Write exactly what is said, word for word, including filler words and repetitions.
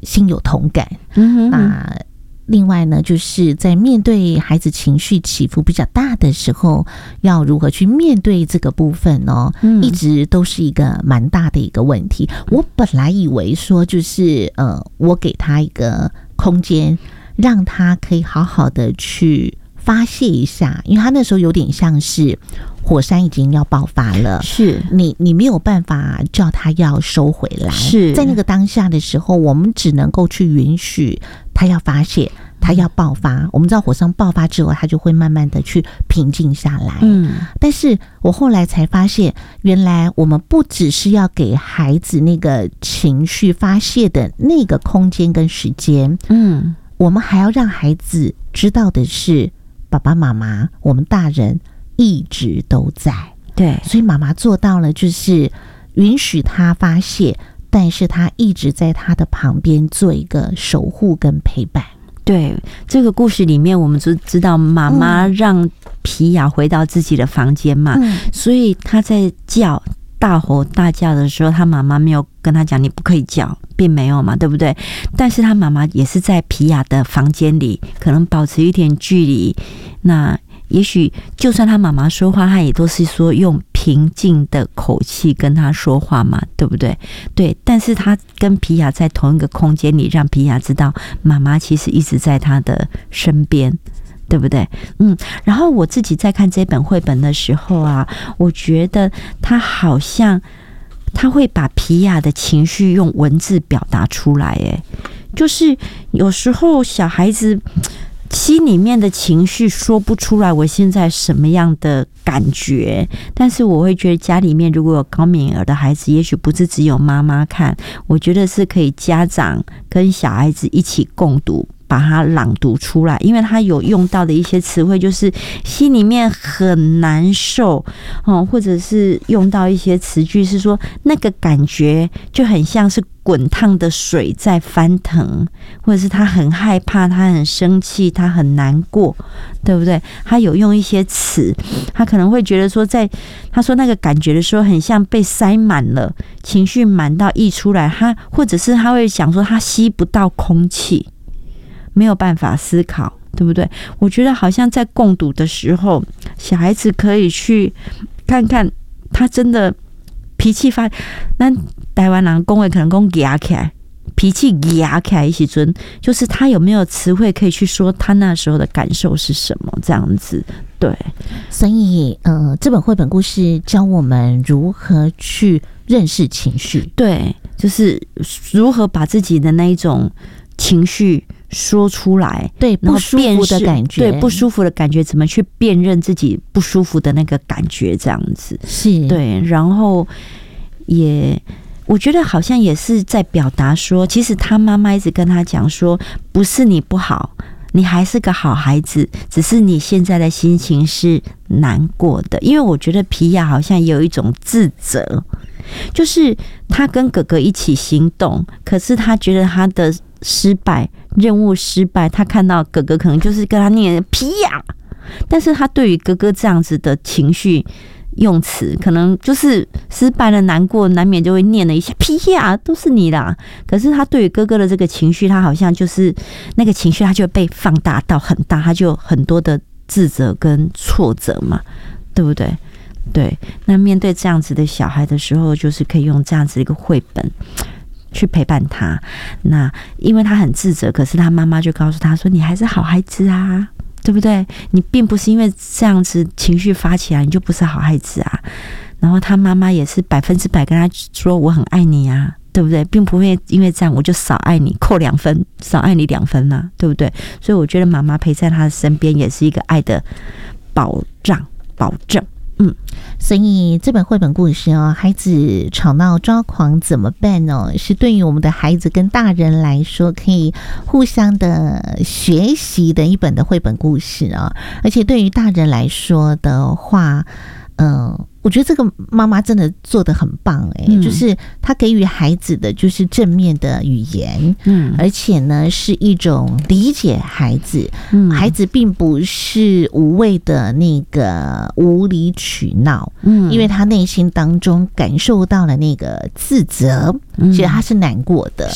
心有同感。 嗯哼哼， 那另外呢，就是在面对孩子情绪起伏比较大的时候，要如何去面对这个部分呢？嗯、一直都是一个蛮大的一个问题。我本来以为说，就是呃，我给他一个空间，让他可以好好的去发泄一下，因为他那时候有点像是火山已经要爆发了， 是你你没有办法叫他要收回来。 是在那个当下的时候，我们只能够去允许他要发泄，他要爆发。我们知道火山爆发之后，他就会慢慢的去平静下来。嗯，但是我后来才发现，原来我们不只是要给孩子那个情绪发泄的那个空间跟时间，嗯，我们还要让孩子知道的是，爸爸妈妈，我们大人一直都在。 对， 所以妈妈做到了，就是允许他发泄，但是他一直在他的旁边做一个守护跟陪伴。 对，这个故事里面我们就知道妈妈让皮亚回到自己的房间嘛，嗯、所以他在叫大吼大叫的时候，他妈妈没有跟他讲你不可以叫，并没有嘛，对不对？但是他妈妈也是在皮亚的房间里，可能保持一点距离。那也许就算他妈妈说话，他也都是说用平静的口气跟他说话嘛，对不对？对，但是他跟皮亚在同一个空间里，让皮亚知道妈妈其实一直在他的身边，对不对？嗯，然后我自己在看这本绘本的时候啊，我觉得他好像他会把皮亚的情绪用文字表达出来，哎，就是有时候小孩子心里面的情绪说不出来，我现在什么样的感觉？但是我会觉得家里面如果有高敏儿的孩子，也许不是只有妈妈看，我觉得是可以家长跟小孩子一起共读，把它朗读出来，因为他有用到的一些词汇就是心里面很难受，哦，或者是用到一些词句是说那个感觉就很像是滚烫的水在翻腾，或者是他很害怕，他很生气，他很难过，对不对？他有用一些词，他可能会觉得说在他说那个感觉的时候很像被塞满了，情绪满到溢出来，他或者是他会想说他吸不到空气，没有办法思考，对不对？我觉得好像在共读的时候，小孩子可以去看看他真的脾气发，那台湾人讲的可能讲压起来，脾气压起来的时阵，就是他有没有词汇可以去说他那时候的感受是什么，这样子。对， 所以呃，这本绘本故事教我们如何去认识情绪， 对，就是如何把自己的那一种情绪说出来， 对，不舒服的感觉， 对，不舒服的感觉怎么去辨认自己不舒服的那个感觉，这样子是对，然后也我觉得好像也是在表达说，其实他妈妈一直跟他讲说，不是你不好，你还是个好孩子，只是你现在的心情是难过的。因为我觉得皮亚好像有一种自责，就是他跟哥哥一起行动，可是他觉得他的失败，任务失败，他看到哥哥可能就是跟他念皮亚，但是他对于哥哥这样子的情绪用词，可能就是失败了难过，难免就会念了一下皮亚，都是你啦。可是他对于哥哥的这个情绪，他好像就是那个情绪，他就被放大到很大，他就很多的自责跟挫折嘛，对不对？对，那面对这样子的小孩的时候，就是可以用这样子的一个绘本去陪伴他。那因为他很自责，可是他妈妈就告诉他说：“你还是好孩子啊。”对不对？你并不是因为这样子情绪发起来，你就不是好孩子啊。然后他妈妈也是百分之百跟他说我很爱你啊，对不对？并不会因为这样我就少爱你，扣两分，少爱你两分啊，对不对？所以我觉得妈妈陪在他的身边也是一个爱的保障、保证。嗯， 所以这本绘本故事哦，孩子吵闹抓狂怎么办呢？是对于我们的孩子跟大人来说，可以互相的学习的一本的绘本故事啊。而且对于大人来说的话，嗯、呃。我觉得这个妈妈真的做得很棒哎、欸嗯，就是她给予孩子的就是正面的语言，嗯，而且呢是一种理解孩子，嗯，孩子并不是无谓的那个无理取闹，嗯，因为他内心当中感受到了那个自责，其实他是难过的，